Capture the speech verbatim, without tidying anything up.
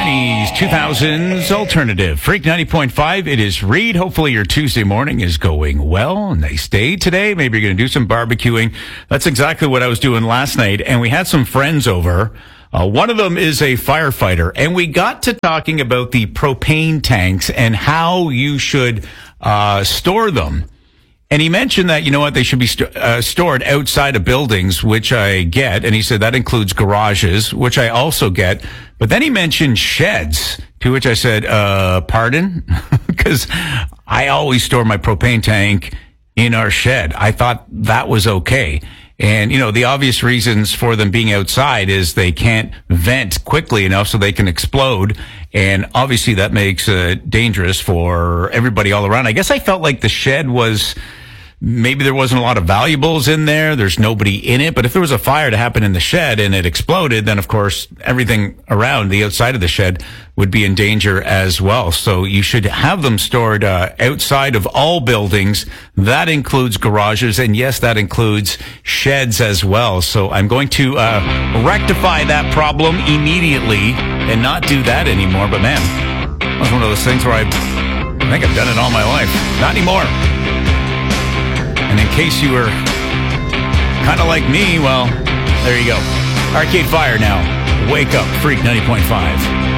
nineties, two thousands alternative. Freak ninety point five, it is Reed. Hopefully your Tuesday morning is going well. Nice day today. Maybe you're going to do some barbecuing. That's exactly what I was doing last night. And we had some friends over. Uh, one of them is a firefighter. And we got to talking about the propane tanks and how you should uh store them. And he mentioned that, you know what, they should be st- uh, stored outside of buildings, which I get. And he said that includes garages, which I also get. But then he mentioned sheds, to which I said, uh, pardon? Because I always store my propane tank in our shed. I thought that was okay. And, you know, the obvious reasons for them being outside is they can't vent quickly enough so they can explode. And obviously that makes it uh, dangerous for everybody all around. I guess I felt like the shed was... Maybe there wasn't a lot of valuables in there. There's nobody in it. But if there was a fire to happen in the shed and it exploded, then of course everything around the outside of the shed would be in danger as well. So you should have them stored uh, outside of all buildings. That includes garages. And yes, that includes sheds as well. So I'm going to uh, rectify that problem immediately and not do that anymore. But man, that was one of those things where I, I think I've done it all my life. Not anymore. And in case you were kind of like me, well, there you go. Arcade Fire now. Wake up, Freak ninety point five.